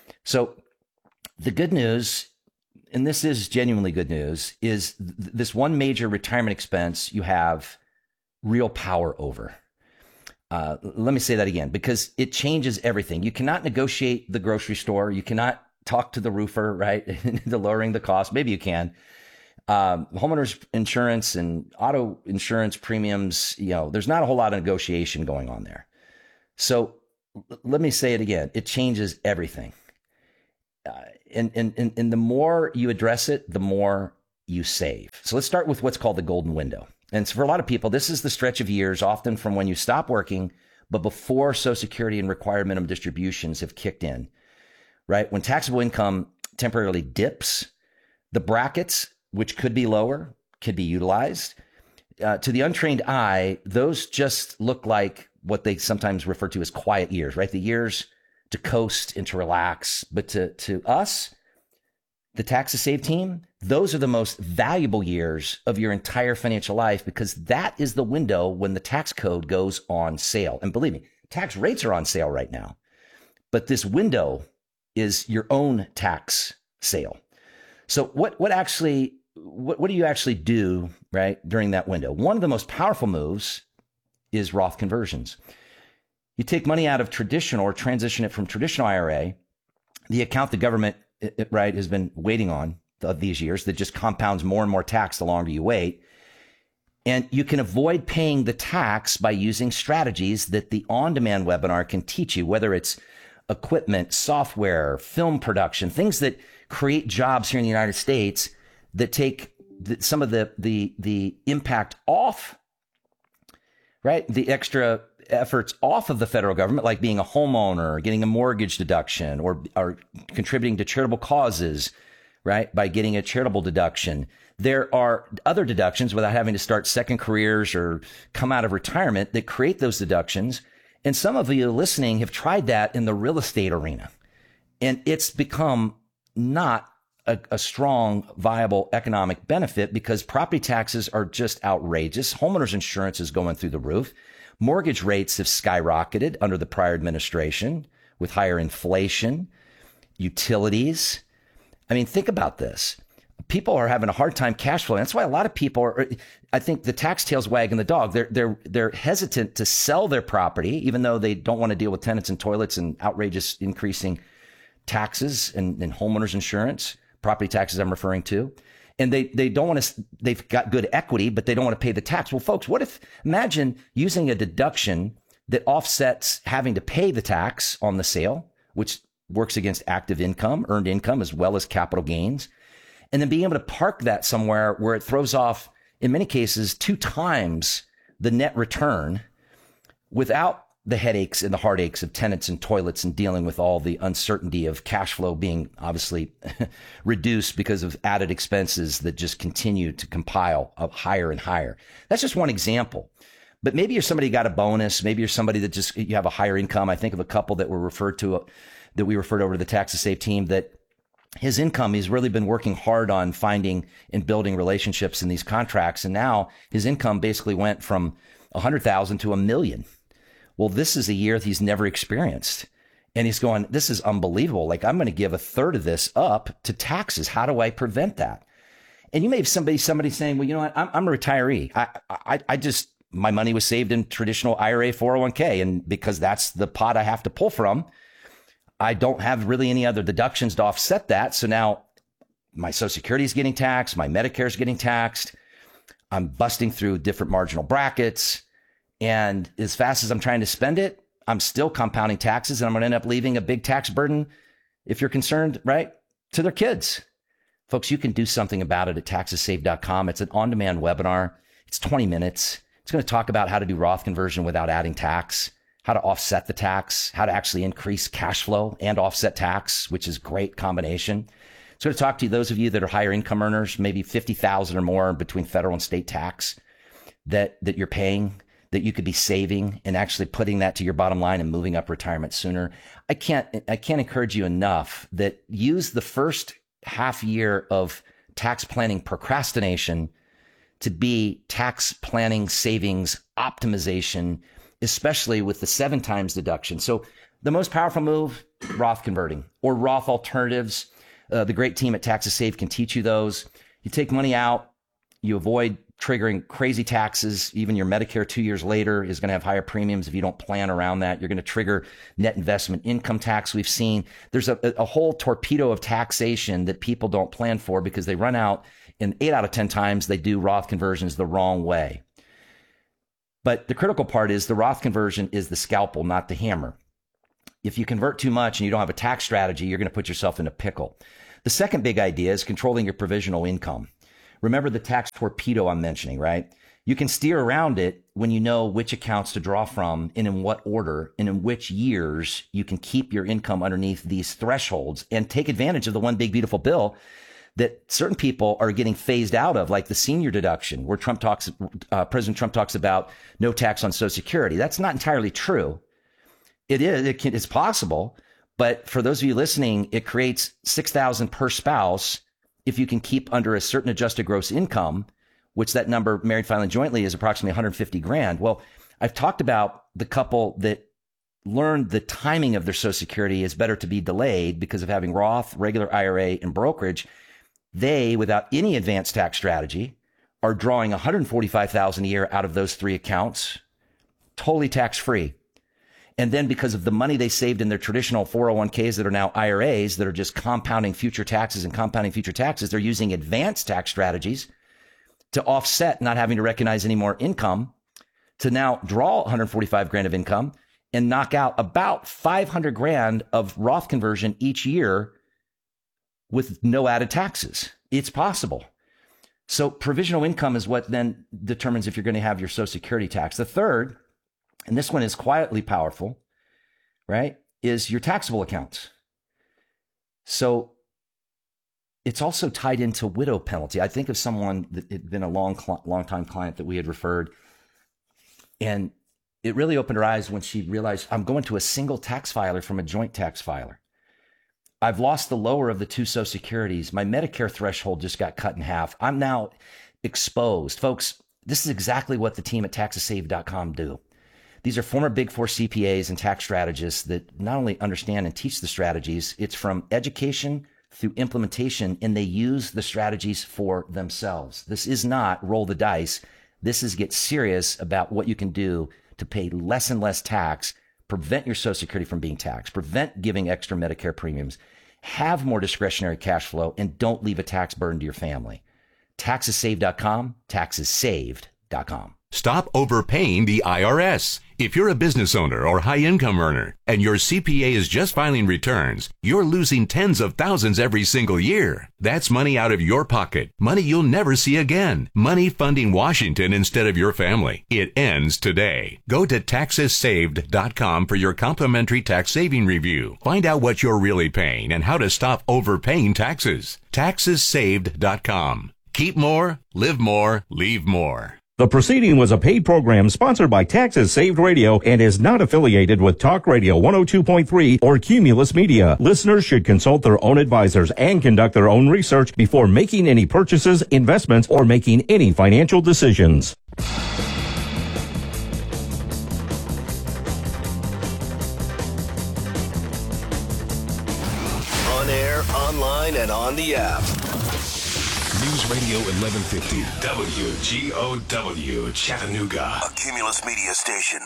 So the good news, and this is genuinely good news, is th- this one major retirement expense you have real power over. Uh, let me say that again, because it changes everything. You cannot negotiate the grocery store. You cannot talk to the roofer, right? The lowering the cost. Maybe you can. Um, homeowners insurance and auto insurance premiums, you know, there's not a whole lot of negotiation going on there. So l- let me say it again. It changes everything. Uh, and, and, and, and the more you address it, the more you save. So let's start with what's called the golden window. And so for a lot of people, this is the stretch of years, often from when you stop working, but before Social Security and required minimum distributions have kicked in, right? When taxable income temporarily dips, the brackets, which could be lower, could be utilized. Uh, to the untrained eye, those just look like what they sometimes refer to as quiet years, right? The years to coast and to relax. But to, to us, the Tax to Save team, those are the most valuable years of your entire financial life, because that is the window when the tax code goes on sale. And believe me, tax rates are on sale right now, but this window is your own tax sale. So what, what actually, what, what do you actually do, right, during that window? One of the most powerful moves is Roth conversions. You take money out of traditional or transition it from traditional I R A, the account the government, right, has been waiting on of these years that just compounds more and more tax the longer you wait. And you can avoid paying the tax by using strategies that the on-demand webinar can teach you, whether it's equipment, software, film production, things that create jobs here in the United States that take the, some of the, the, the impact off, right? The extra efforts off of the federal government, like being a homeowner, or getting a mortgage deduction, or, or contributing to charitable causes, right? By getting a charitable deduction. There are other deductions without having to start second careers or come out of retirement that create those deductions. And some of you listening have tried that in the real estate arena, and it's become not a, a strong, viable economic benefit because property taxes are just outrageous. Homeowners insurance is going through the roof. Mortgage rates have skyrocketed under the prior administration with higher inflation, utilities. I mean, think about this. People are having a hard time cash flowing. That's why a lot of people are, I think the tax tail's wagging the dog. They're, they're, they're hesitant to sell their property, even though they don't want to deal with tenants and toilets and outrageous increasing taxes and, and homeowners insurance, property taxes I'm referring to. And they, they don't want to, they've got good equity, but they don't want to pay the tax. Well, folks, what if, imagine using a deduction that offsets having to pay the tax on the sale, which works against active income, earned income, as well as capital gains. And then being able to park that somewhere where it throws off, in many cases, two times the net return without the headaches and the heartaches of tenants and toilets and dealing with all the uncertainty of cash flow being obviously reduced because of added expenses that just continue to compile up higher and higher. That's just one example. But maybe you're somebody who got a bonus. Maybe you're somebody that just, you have a higher income. I think of a couple that were referred to, that we referred over to the Tax to Save team, that his income, he's really been working hard on finding and building relationships in these contracts. And now his income basically went from a hundred thousand to a million. Well, this is a year that he's never experienced. And he's going, this is unbelievable. Like, I'm going to give a third of this up to taxes. How do I prevent that? And you may have somebody, somebody saying, well, you know what? I'm, I'm a retiree. I, I, I just, my money was saved in traditional I R A four oh one k. And because that's the pot I have to pull from, I don't have really any other deductions to offset that. So now my Social Security is getting taxed. My Medicare is getting taxed. I'm busting through different marginal brackets. And as fast as I'm trying to spend it, I'm still compounding taxes, and I'm going to end up leaving a big tax burden, if you're concerned, right, to their kids. Folks, you can do something about it at tax to save dot com. It's an on-demand webinar. It's twenty minutes. It's going to talk about how to do Roth conversion without adding tax, how to offset the tax, how to actually increase cash flow and offset tax, which is a great combination. It's going to talk to you, those of you that are higher income earners, maybe fifty thousand dollars or more between federal and state tax that, that you're paying, that you could be saving and actually putting that to your bottom line and moving up retirement sooner. I can't, I can't encourage you enough that use the first half year of tax planning procrastination to be tax planning savings optimization, especially with the seven times deduction. So The most powerful move, Roth converting or Roth alternatives. Uh, the great team at Taxes Saved can teach you those. You take money out, you avoid triggering crazy taxes. Even your Medicare two years later is going to have higher premiums if you don't plan around that. You're going to trigger net investment income tax. We've seen there's a, a whole torpedo of taxation that people don't plan for because they run out, and eight out of ten times they do Roth conversions the wrong way. But the critical part is the Roth conversion is the scalpel, not the hammer. If you convert too much and you don't have a tax strategy, you're going to put yourself in a pickle. The second big idea is controlling your provisional income. Remember the tax torpedo I'm mentioning, right? You can steer around it when you know which accounts to draw from and in what order and in which years you can keep your income underneath these thresholds and take advantage of the one big beautiful bill that certain people are getting phased out of, like the senior deduction, where Trump talks, uh, President Trump talks about no tax on Social Security. That's not entirely true. It is, it can, it's possible, but for those of you listening, it creates six thousand dollars per spouse if you can keep under a certain adjusted gross income, which that number married filing jointly is approximately one hundred fifty grand. Well, I've talked about the couple that learned the timing of their Social Security is better to be delayed because of having Roth, regular I R A, and brokerage. They, without any advanced tax strategy, are drawing one hundred forty-five thousand dollars a year out of those three accounts, totally tax-free. And then because of the money they saved in their traditional four oh one k's that are now I R As that are just compounding future taxes and compounding future taxes, they're using advanced tax strategies to offset not having to recognize any more income to now draw one hundred forty-five grand of income and knock out about five hundred grand of Roth conversion each year with no added taxes. It's possible. So provisional income is what then determines if you're going to have your Social Security tax. The third, and this one is quietly powerful, right, is your taxable accounts. So it's also tied into widow penalty. I think of someone that had been a long, long time client that we had referred, and it really opened her eyes when she realized I'm going to a single tax filer from a joint tax filer. I've lost the lower of the two Social Securities. My Medicare threshold just got cut in half. I'm now exposed. Folks, this is exactly what the team at taxes saved dot com do. These are former Big Four C P As and tax strategists that not only understand and teach the strategies, it's from education through implementation, and they use the strategies for themselves. This is not roll the dice. This is get serious about what you can do to pay less and less tax, prevent your Social Security from being taxed, prevent giving extra Medicare premiums, have more discretionary cash flow, and don't leave a tax burden to your family. taxes saved dot com, taxes saved dot com. Stop overpaying the I R S. If you're a business owner or high-income earner and your C P A is just filing returns, you're losing tens of thousands every single year. That's money out of your pocket, money you'll never see again, money funding Washington instead of your family. It ends today. Go to taxes saved dot com for your complimentary tax saving review. Find out what you're really paying and how to stop overpaying taxes. taxes saved dot com. Keep more, live more, leave more. The proceeding was a paid program sponsored by Taxes Saved Radio and is not affiliated with Talk Radio one oh two point three or Cumulus Media. Listeners should consult their own advisors and conduct their own research before making any purchases, investments, or making any financial decisions. On air, online, and on the app. News Radio eleven fifty, W G O W, Chattanooga. A Cumulus Media station.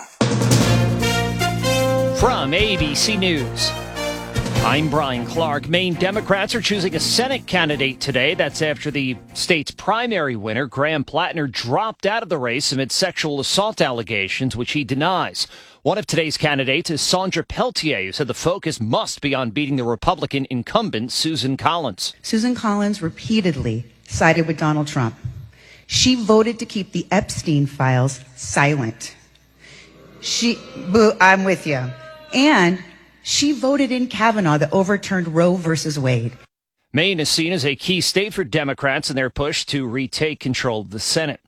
From A B C News, I'm Brian Clark. Maine Democrats are choosing a Senate candidate today. That's after the state's primary winner, Graham Plattner, dropped out of the race amid sexual assault allegations, which he denies. One of today's candidates is Sandra Peltier, who said the focus must be on beating the Republican incumbent, Susan Collins. Susan Collins repeatedly sided with Donald Trump. She voted to keep the Epstein files silent. She, boo, I'm with you. And she voted in Kavanaugh that overturned Roe versus Wade. Maine is seen as a key state for Democrats in their push to retake control of the Senate.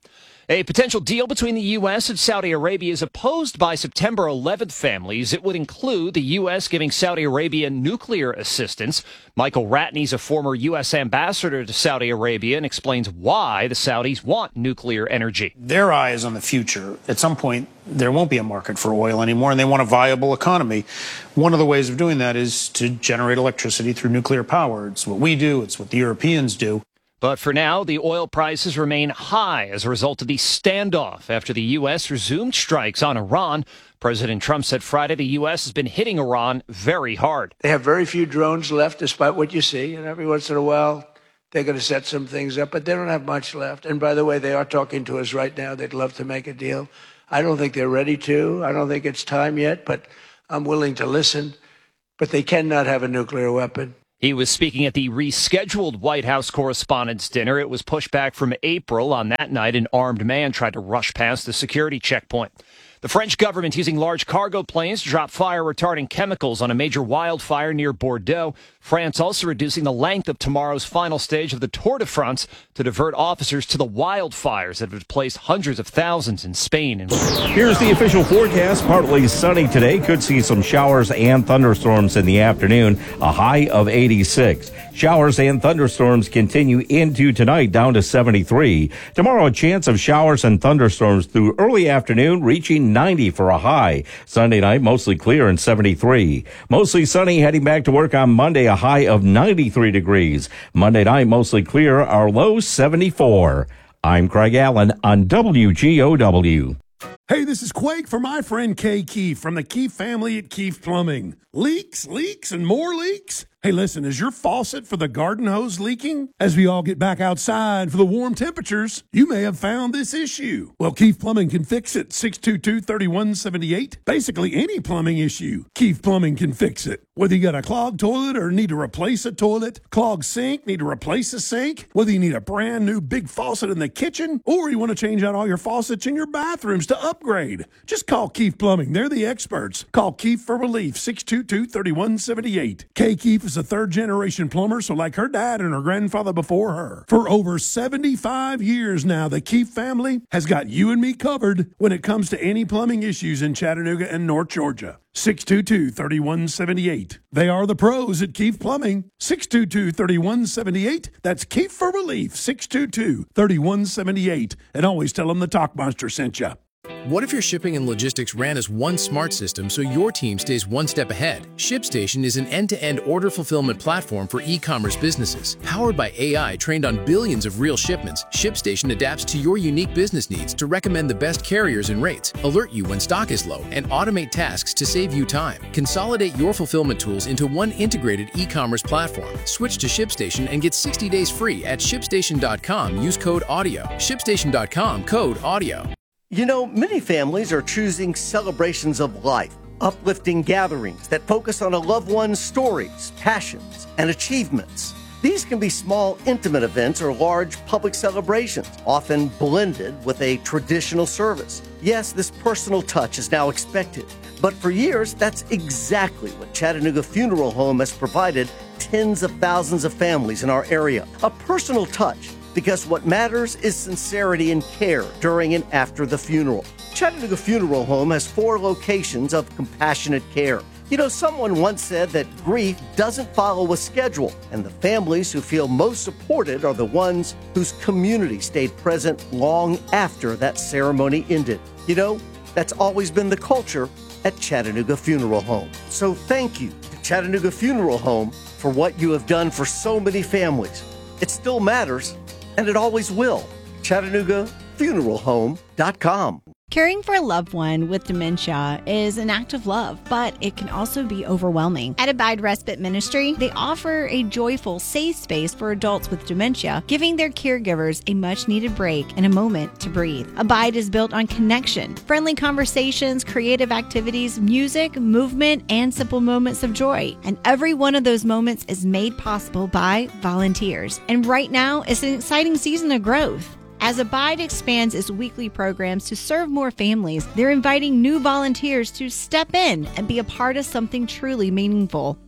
A potential deal between the U S and Saudi Arabia is opposed by September eleventh families. It would include the U S giving Saudi Arabia nuclear assistance. Michael Ratney is a former U S ambassador to Saudi Arabia and explains why the Saudis want nuclear energy. Their eye is on the future. At some point, there won't be a market for oil anymore, and they want a viable economy. One of the ways of doing that is to generate electricity through nuclear power. It's what we do. It's what the Europeans do. But for now, the oil prices remain high as a result of the standoff after the U S resumed strikes on Iran. President Trump said Friday the U S has been hitting Iran very hard. They have very few drones left, despite what you see. And every once in a while, they're going to set some things up, but they don't have much left. And by the way, they are talking to us right now. They'd love to make a deal. I don't think they're ready to. I don't think it's time yet, but I'm willing to listen. But they cannot have a nuclear weapon. He was speaking at the rescheduled White House Correspondents' Dinner. It was pushed back from April. On that night, an armed man tried to rush past the security checkpoint. The French government using large cargo planes to drop fire-retardant chemicals on a major wildfire near Bordeaux. France also reducing the length of tomorrow's final stage of the Tour de France to divert officers to the wildfires that have displaced hundreds of thousands in Spain. And here's the official forecast. Partly sunny today. Could see some showers and thunderstorms in the afternoon. A high of eighty-six. Showers and thunderstorms continue into tonight, down to seventy-three. Tomorrow, a chance of showers and thunderstorms through early afternoon, reaching ninety for a high. Sunday night, mostly clear and seventy-three. Mostly sunny, heading back to work on Monday, a high of ninety-three degrees. Monday night, mostly clear, our low seventy-four. I'm Craig Allen on W G O W. Hey, this is Quake for my friend Kay Keefe from the Keefe family at Keefe Plumbing. Leaks, leaks, and more leaks? Hey, listen, is your faucet for the garden hose leaking? As we all get back outside for the warm temperatures, you may have found this issue. Well, Keefe Plumbing can fix it. six two two, three one seven eight. Basically, any plumbing issue, Keefe Plumbing can fix it. Whether you got a clogged toilet or need to replace a toilet, clogged sink, need to replace a sink, whether you need a brand new big faucet in the kitchen, or you want to change out all your faucets in your bathrooms to upgrade, just call Keefe Plumbing. They're the experts. Call Keefe for relief, six two two, three one seven eight. Kay Keefe is a third-generation plumber, so like her dad and her grandfather before her. For over seventy-five years now, the Keefe family has got you and me covered when it comes to any plumbing issues in Chattanooga and North Georgia. six two two, three one seven eight. They are the pros at Keefe Plumbing. six two two, three one seven eight. That's Keefe for relief, six two two, three one seven eight. And always tell them the Talk Monster sent you. What if your shipping and logistics ran as one smart system so your team stays one step ahead? ShipStation is an end-to-end order fulfillment platform for e-commerce businesses. Powered by A I trained on billions of real shipments, ShipStation adapts to your unique business needs to recommend the best carriers and rates, alert you when stock is low, and automate tasks to save you time. Consolidate your fulfillment tools into one integrated e-commerce platform. Switch to ShipStation and get sixty days free at ShipStation dot com. Use code AUDIO. ShipStation dot com, code AUDIO. You know, many families are choosing celebrations of life, uplifting gatherings that focus on a loved one's stories, passions, and achievements. These can be small, intimate events or large public celebrations, often blended with a traditional service. Yes, this personal touch is now expected, but for years, that's exactly what Chattanooga Funeral Home has provided tens of thousands of families in our area. A personal touch. Because what matters is sincerity and care during and after the funeral. Chattanooga Funeral Home has four locations of compassionate care. You know, someone once said that grief doesn't follow a schedule, and the families who feel most supported are the ones whose community stayed present long after that ceremony ended. You know, that's always been the culture at Chattanooga Funeral Home. So thank you to Chattanooga Funeral Home for what you have done for so many families. It still matters. And it always will. Chattanooga Funeral Home dot com. Caring for a loved one with dementia is an act of love, but it can also be overwhelming. At Abide Respite Ministry, they offer a joyful, safe space for adults with dementia, giving their caregivers a much-needed break and a moment to breathe. Abide is built on connection, friendly conversations, creative activities, music, movement, and simple moments of joy. And every one of those moments is made possible by volunteers. And right now, it's an exciting season of growth. As Abide expands its weekly programs to serve more families, they're inviting new volunteers to step in and be a part of something truly meaningful.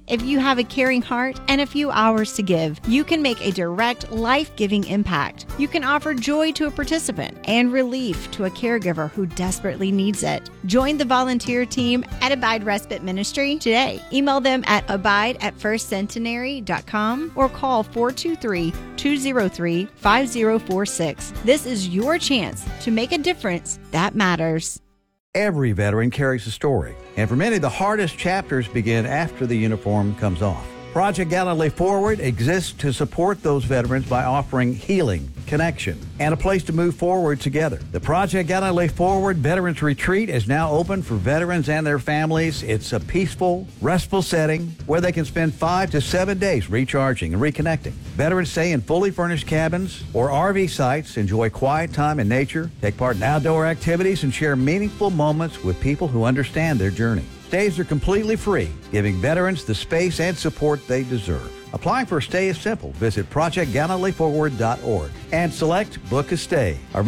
If you have a caring heart and a few hours to give, you can make a direct, life-giving impact. You can offer joy to a participant and relief to a caregiver who desperately needs it. Join the volunteer team at Abide Respite Ministry today. Email them at abide at first centenary dot com or call four two three, two zero three, five zero four six. This is your chance to make a difference that matters. Every veteran carries a story, and for many, the hardest chapters begin after the uniform comes off. Project Gallantly Forward exists to support those veterans by offering healing, connection, and a place to move forward together. The Project Gallantly Forward Veterans Retreat is now open for veterans and their families. It's a peaceful, restful setting where they can spend five to seven days recharging and reconnecting. Veterans stay in fully furnished cabins or R V sites, enjoy quiet time in nature, take part in outdoor activities, and share meaningful moments with people who understand their journey. Stays are completely free, giving veterans the space and support they deserve. Applying for a stay is simple. Visit project gallantly forward dot org and select Book a Stay. Our